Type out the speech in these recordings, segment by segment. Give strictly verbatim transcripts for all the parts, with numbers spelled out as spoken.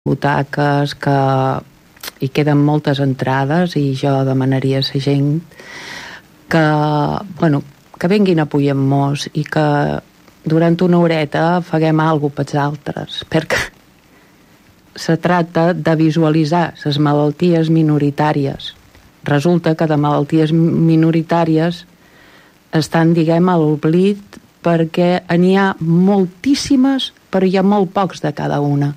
butaques, que hi queden moltes entrades i jo demanaria a la gent que, bueno, que vinguin a Puyem-Mos i que durant una horeta faguem alguna cosa pels altres, perquè se tracta de visualitzar les malalties minoritàries. Resulta que de malalties minoritàries estan, diguem, a l'oblit perquè n'hi ha moltíssimes, però hi ha molt pocs de cada una.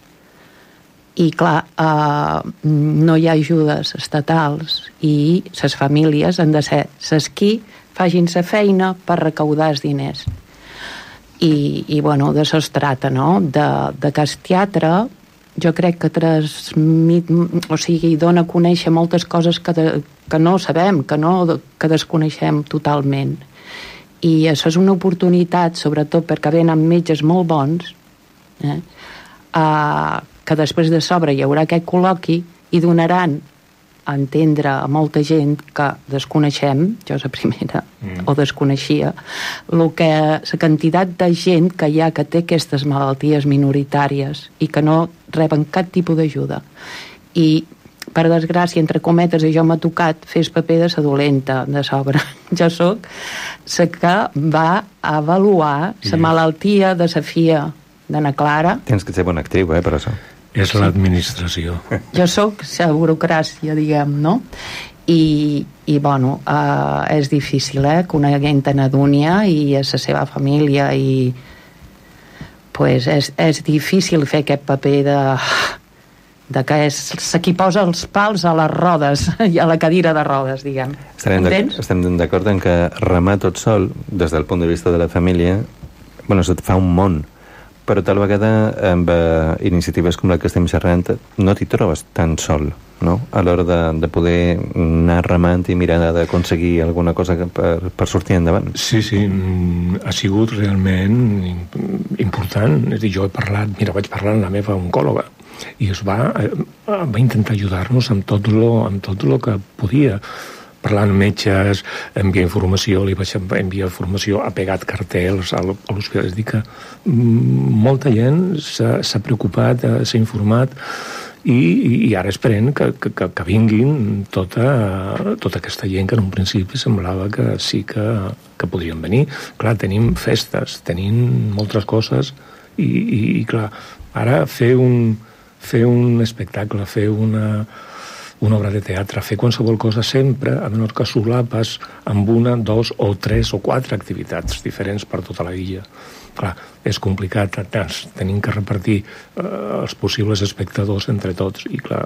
I clar, eh, no hi ha ajudes estatals i les famílies han de ser les qui facin la feina per recaudar els diners. I, i bueno, d'això es tracta, no? De, de que el teatre, jo crec que transmit, o sigui, dona a conèixer moltes coses que, de, que no sabem, que, no, que desconeixem totalment. I això és una oportunitat, sobretot perquè venen metges molt bons, eh? Uh, que després de sobre hi haurà aquest col·loqui i donaran a entendre a molta gent que desconeixem, jo la primera, mm. o desconeixia, lo que, la quantitat de gent que hi ha que té aquestes malalties minoritàries i que no reben cap tipus d'ajuda. I, per desgràcia, entre cometes, a jo m'ha tocat fer el paper de sa dolenta, de sobre. Jo sóc la que va avaluar la malaltia de sa filla, d'Anna Clara. Tens que ser bona actriu, eh, per això. És l'administració. Jo sóc la burocràcia, diguem, no? I, i bueno, eh, és difícil, eh, que una gent n'adonia i a la seva família i pues és, és difícil fer aquest paper de, de que és la qui posa els pals a les rodes i a la cadira de rodes, diguem. Estem d'acord en que remar tot sol, des del punt de vista de la família, bueno, se't fa un món, però tal vegada amb uh, iniciatives com la que estem xerrant no t'hi trobes tan sol, no? A l'hora de, de poder anar remant i mirar d'aconseguir alguna cosa per, per sortir endavant. Sí, sí, ha sigut realment important. És a dir, jo he parlat, mira, vaig parlar amb la meva oncòloga i es va, va intentar ajudar-nos amb tot lo, amb tot lo que podia. Parlant amb metges, enviar informació, li vaig enviar informació, ha pegat cartells a l'hospital. És a dir que molta gent s'ha preocupat, s'ha informat i, i ara esperem que, que, que vinguin tota, tota aquesta gent que en un principi semblava que sí que, que podrien venir. Clar, tenim festes, tenim moltes coses i, i, i clar, ara fer un, fer un espectacle, fer una... una obra de teatre, fer qualsevol cosa sempre, a menys que solapes amb una, dos o tres o quatre activitats diferents per tota la illa. Clar, és complicat, tenim que repartir eh, els possibles espectadors entre tots i clar,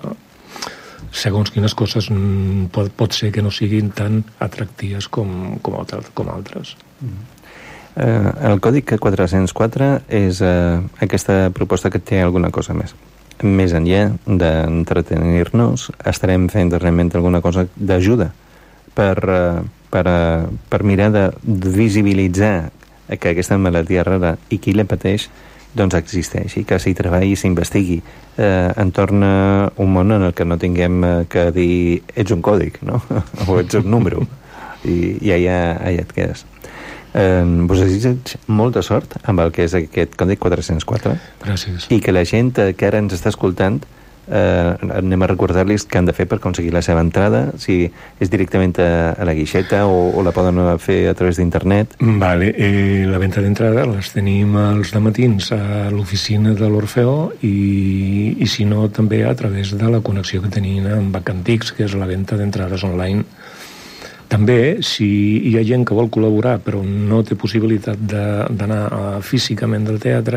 segons quines coses pot, pot ser que no siguin tan atractives com, com, altres, com altres. Mm. Eh, el Còdic quatre-cents quatre és eh, aquesta proposta que té alguna cosa més. Més enllà d'entretenir-nos, estarem fent realment alguna cosa d'ajuda per, per, per mirar de, de visibilitzar que aquesta malaltia rara i qui la pateix doncs existeixi, que s'hi treballi i s'investigui eh, entorn a un món en el que no tinguem que dir ets un còdic, no? O ets un número i, i allà, allà et quedes. Eh, vos desitjo molta sort amb el que és aquest Còdic quatre-cents quatre. Gràcies. I que la gent que ara ens està escoltant eh, anem a recordar-los què han de fer per aconseguir la seva entrada, si és directament a, a la guixeta o, o la poden fer a través d'internet. Vale, eh, la venda d'entrada les tenim els dematins a l'oficina de l'Orfeó i, i si no també a través de la connexió que tenim amb Bacantix, que és la venda d'entrades online. També, si hi ha gent que vol col·laborar però no té possibilitat d'anar físicament del teatre,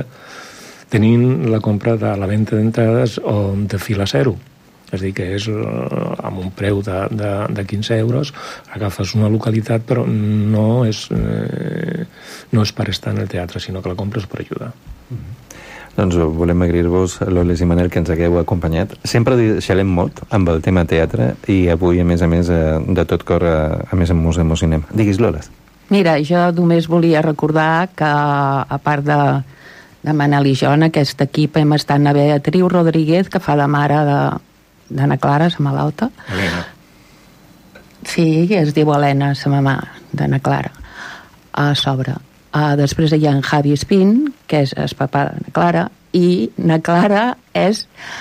tenim la compra de la venda d'entrades de fil a zero. És a dir, que és amb un preu de, de, de quinze euros, agafes una localitat però no és, eh, no és per estar en el teatre, sinó que la compres per ajudar. Mm-hmm. Doncs volem agrair-vos, Loles i Manel, que ens hagueu acompanyat. Sempre deixarem molt amb el tema teatre i avui, a més a més, de tot cor, a més ens emocionem. Diguis, Loles. Mira, jo només volia recordar que, a part de, de Manel i jo, en aquest equip hem estat a Beatriu Rodríguez, que fa de mare d'Anna Clara, la malalta. Helena. Sí, es diu Helena, la mamà d'Anna Clara, a sobre. Uh, després hi ha en Javi Espín, que és el papà d'Anna Clara, i na Clara és